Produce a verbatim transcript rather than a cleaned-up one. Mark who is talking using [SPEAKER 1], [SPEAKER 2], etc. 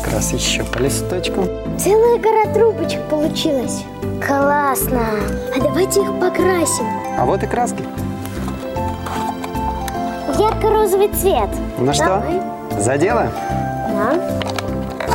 [SPEAKER 1] раз еще по листочку.
[SPEAKER 2] Целая гора трубочек получилась. Классно. А давайте их покрасим.
[SPEAKER 1] А вот и краски.
[SPEAKER 2] Ярко-розовый цвет.
[SPEAKER 1] Ну что,
[SPEAKER 2] Давай.
[SPEAKER 1] за дело?
[SPEAKER 2] Да.